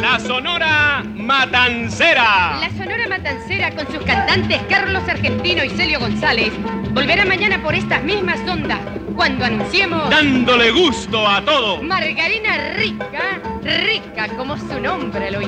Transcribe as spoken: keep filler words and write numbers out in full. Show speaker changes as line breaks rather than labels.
La Sonora Matancera.
La Sonora Matancera con sus cantantes Carlos Argentino y Celio González volverá mañana por estas mismas ondas cuando anunciemos...
Dándole gusto a todo.
Margarina rica, rica como su nombre lo indica.